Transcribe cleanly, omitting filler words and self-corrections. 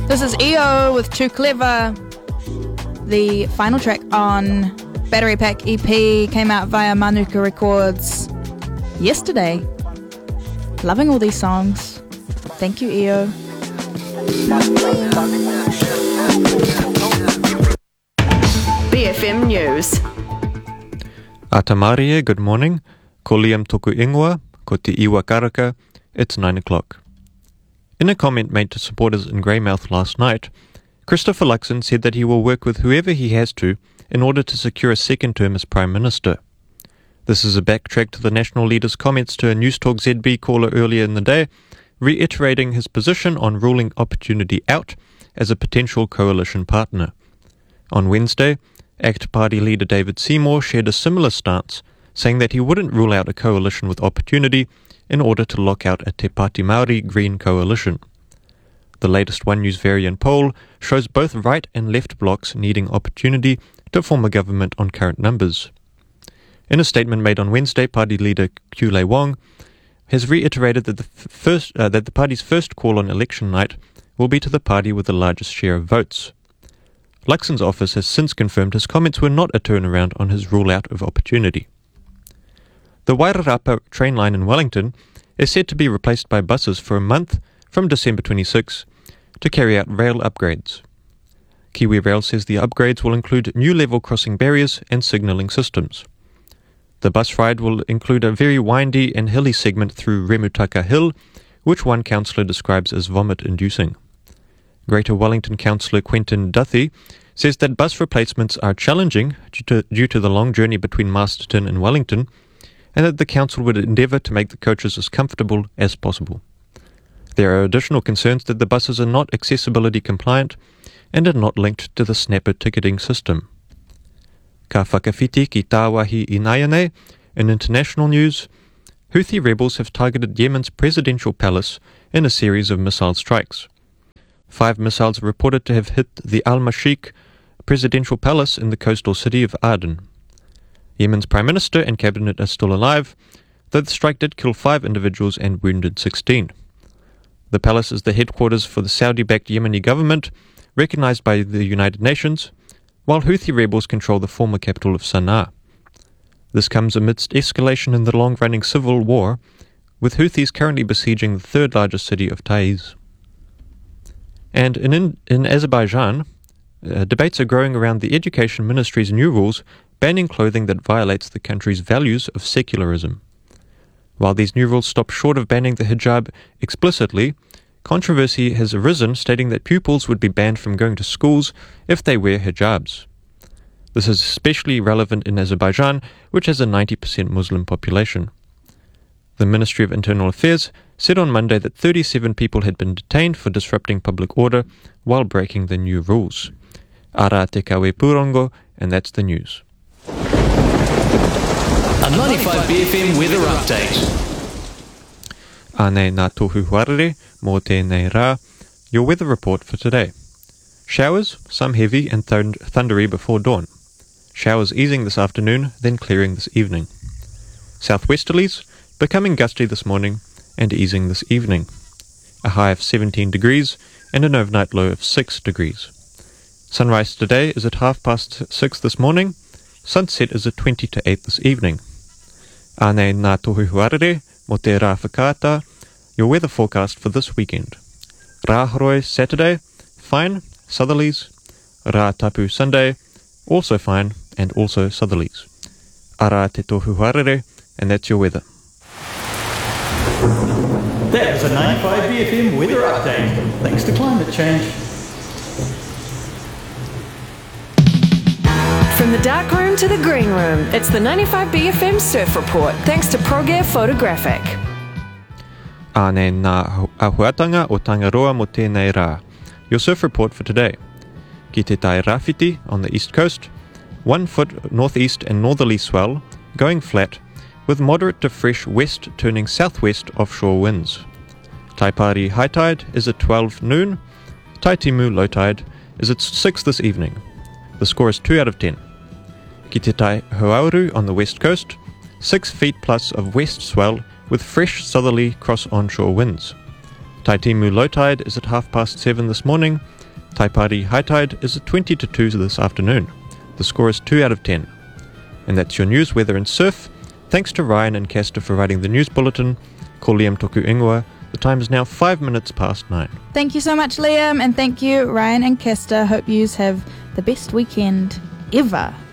This is EO with Too Clever. The final track on Battery Pack EP came out via Manuka Records yesterday. Loving all these songs. Thank you, EO. BFM News. Atamarie, good morning. Ko Liam toku ingoa, ko te iwa karaka. It's 9 o'clock. In a comment made to supporters in Greymouth last night, Christopher Luxon said that he will work with whoever he has to in order to secure a second term as Prime Minister. This is a backtrack to the National leader's comments to a Newstalk ZB caller earlier in the day, reiterating his position on ruling Opportunity out as a potential coalition partner. On Wednesday, ACT Party leader David Seymour shared a similar stance, saying that he wouldn't rule out a coalition with Opportunity in order to lock out a Te Pāti Māori Green coalition. The latest One News Variant poll shows both right and left blocs needing Opportunity to form a government on current numbers. In a statement made on Wednesday, party leader Kule Wong has reiterated that the party's first call on election night will be to the party with the largest share of votes. Luxon's office has since confirmed his comments were not a turnaround on his rule out of Opportunity. The Wairarapa train line in Wellington is said to be replaced by buses for a month from December 26 to carry out rail upgrades. Kiwi Rail says the upgrades will include new level crossing barriers and signalling systems. The bus ride will include a very windy and hilly segment through Remutaka Hill, which one councillor describes as vomit-inducing. Greater Wellington councillor Quentin Duthie says that bus replacements are challenging due to the long journey between Masterton and Wellington, and that the council would endeavour to make the coaches as comfortable as possible. There are additional concerns that the buses are not accessibility compliant and are not linked to the Snapper ticketing system. Ka whakawhiti ki tāwahi I Naianei. In international news, Houthi rebels have targeted Yemen's presidential palace in a series of missile strikes. 5 missiles are reported to have hit the Al-Mashik presidential palace in the coastal city of Aden. Yemen's Prime Minister and Cabinet are still alive, though the strike did kill 5 individuals and wounded 16. The palace is the headquarters for the Saudi-backed Yemeni government, recognized by the United Nations, while Houthi rebels control the former capital of Sana'a. This comes amidst escalation in the long-running civil war, with Houthis currently besieging the third largest city of Taiz. And in Azerbaijan, debates are growing around the Education Ministry's new rules banning clothing that violates the country's values of secularism. While these new rules stop short of banning the hijab explicitly, controversy has arisen stating that pupils would be banned from going to schools if they wear hijabs. This is especially relevant in Azerbaijan, which has a 90% Muslim population. The Ministry of Internal Affairs said on Monday that 37 people had been detained for disrupting public order while breaking the new rules. Ara te kawe purongo, and that's the news. A 95 BFM weather update. Ane nā tohu warere, mō tēnei rā. Your weather report for today. Showers, some heavy and thundery before dawn. Showers easing this afternoon, then clearing this evening. Southwesterlies, becoming gusty this morning and easing this evening. A high of 17 degrees and an overnight low of 6 degrees. Sunrise today is at 6:30 this morning. Sunset is at 20 to 8 this evening. Ane nā tohu huarere, mō te rā whakaata, your weather forecast for this weekend. Rāhoroi Saturday, fine, southerlies. Rā Tapu Sunday, also fine and also southerlies. Ara te tohu huarere, and that's your weather. That was a 95 BFM weather update. Thanks to climate change. From the dark room to the green room, it's the 95 BFM Surf Report, thanks to ProGear Photographic. Ane nā ahuatanga o Tangaroa mo tēnei rā. Your surf report for today. Ki te Tai Rāwhiti on the east coast, 1 foot northeast and northerly swell, going flat, with moderate to fresh west turning southwest offshore winds. Taipari high tide is at 12 noon. Taitimu low tide is at 6 this evening. The score is 2 out of 10. Ki te Tai Hoauru on the west coast, 6 feet plus of west swell with fresh southerly cross onshore winds. Taitimu low tide is at 7:30 this morning. Taipari high tide is at 20 to 2 this afternoon. The score is 2 out of 10. And that's your news, weather and surf. Thanks to Ryan and Kester for writing the news bulletin. Ko Liam toku ingoa. The time is now 5 minutes past 9. Thank you so much, Liam, and thank you, Ryan and Kester. Hope yous have the best weekend ever.